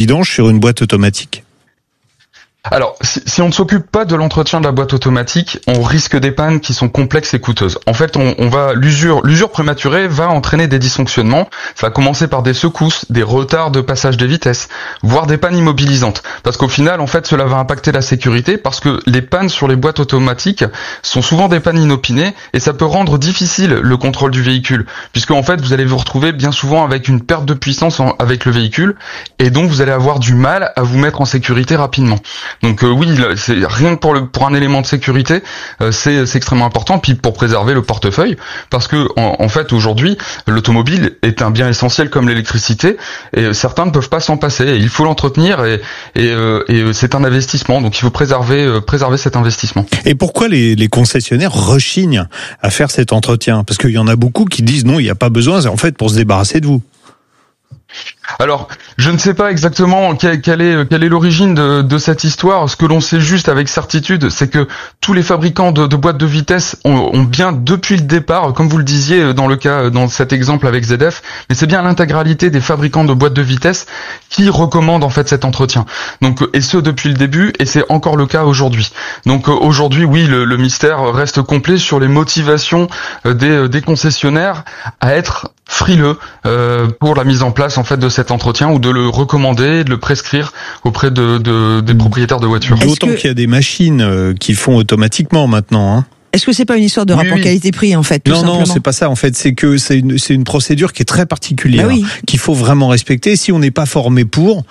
vidange sur une boîte automatique ? Alors, si on ne s'occupe pas de l'entretien de la boîte automatique, on risque des pannes qui sont complexes et coûteuses. En fait, l'usure prématurée va entraîner des dysfonctionnements. Ça va commencer par des secousses, des retards de passage des vitesses, voire des pannes immobilisantes. Parce qu'au final, en fait, cela va impacter la sécurité parce que les pannes sur les boîtes automatiques sont souvent des pannes inopinées et ça peut rendre difficile le contrôle du véhicule. Puisque, en fait, vous allez vous retrouver bien souvent avec une perte de puissance avec le véhicule et donc vous allez avoir du mal à vous mettre en sécurité rapidement. Donc oui, c'est rien que pour un élément de sécurité, c'est extrêmement important. Puis pour préserver le portefeuille, parce que en fait aujourd'hui, l'automobile est un bien essentiel comme l'électricité, et certains ne peuvent pas s'en passer. Et il faut l'entretenir et c'est un investissement. Donc il faut préserver cet investissement. Et pourquoi les concessionnaires rechignent à faire cet entretien ? Parce qu'il y en a beaucoup qui disent non, il n'y a pas besoin. C'est en fait pour se débarrasser de vous. Alors, je ne sais pas exactement quelle est l'origine de cette histoire. Ce que l'on sait juste avec certitude, c'est que tous les fabricants de boîtes de vitesse ont bien depuis le départ, comme vous le disiez dans cet exemple avec ZF, mais c'est bien l'intégralité des fabricants de boîtes de vitesse qui recommandent en fait cet entretien. Donc, et ce depuis le début, et c'est encore le cas aujourd'hui. Donc aujourd'hui, oui, le mystère reste complet sur les motivations des concessionnaires à être frileux pour la mise en place en fait de cet entretien ou de le recommander, de le prescrire auprès des propriétaires de voitures. D'autant qu'il y a des machines qui font automatiquement maintenant, hein. Est-ce que c'est pas une histoire de rapport qualité-prix en fait, tout simplement ? Non, c'est pas ça. En fait, c'est que c'est une procédure qui est très particulière, qu'il faut vraiment respecter. Si on n'est pas formé pour,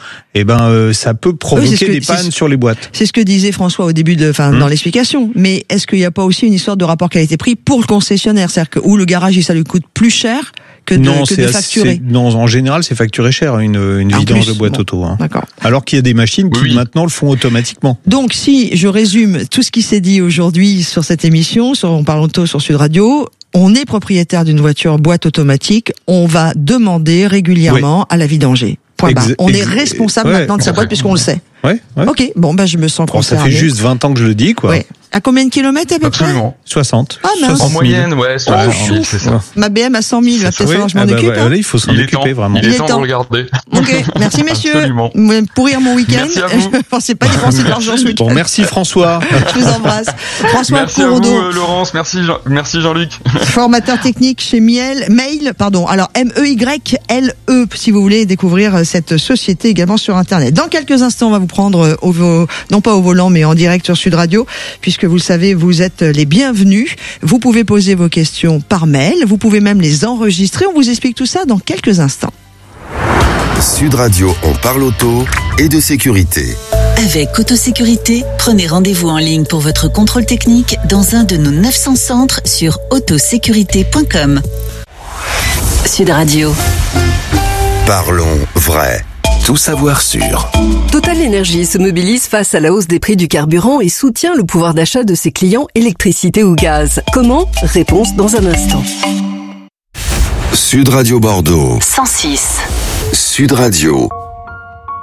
ça peut provoquer des pannes sur les boîtes. C'est ce que disait François au début dans l'explication. Mais est-ce qu'il n'y a pas aussi une histoire de rapport qualité-prix pour le concessionnaire, c'est-à-dire que où le garage ça lui coûte plus cher que de facturer. Non, en général, c'est facturé cher une vidange de boîte auto. Hein. D'accord. Alors qu'il y a des machines qui maintenant le font automatiquement. Donc, si je résume tout ce qui s'est dit aujourd'hui sur cette émission, On parle auto sur Sud Radio, on est propriétaire d'une voiture boîte automatique, on va demander régulièrement à la vidanger. Point barre. On est responsable maintenant de sa boîte puisqu'on le sait. Ouais. Ok, je me sens concerné. Ça fait juste 20 ans que je le dis, quoi. Ouais. À combien de kilomètres à peu près ? 60. Ah mince. En moyenne, 60 000, c'est ça. Ma BM à 100 000, va peut-être falloir que je m'en occupe. Là, il faut s'en occuper vraiment. Il est temps de regarder. Ok, merci messieurs. Absolument. Pourrir mon week-end. Merci Je ne pensais pas dépenser de l'argent ce week-end. Bon, merci François. Je vous embrasse. François merci Courdeau. à vous, Laurence. Merci Jean-Luc. Formateur technique chez Mail. Alors MEYLE, si vous voulez découvrir cette société également sur Internet. Dans quelques instants, on va vous prendre non pas au volant, mais en direct sur Sud Radio, puisque vous le savez, vous êtes les bienvenus. Vous pouvez poser vos questions par mail, vous pouvez même les enregistrer. On vous explique tout ça dans quelques instants. Sud Radio, on parle auto et de sécurité. Avec Autosécurité, prenez rendez-vous en ligne pour votre contrôle technique dans un de nos 900 centres sur autosécurité.com. Sud Radio. Parlons vrai. Tout savoir sûr. Total Energy se mobilise face à la hausse des prix du carburant et soutient le pouvoir d'achat de ses clients électricité ou gaz. Comment ? Réponse dans un instant. Sud Radio Bordeaux. 106. Sud Radio.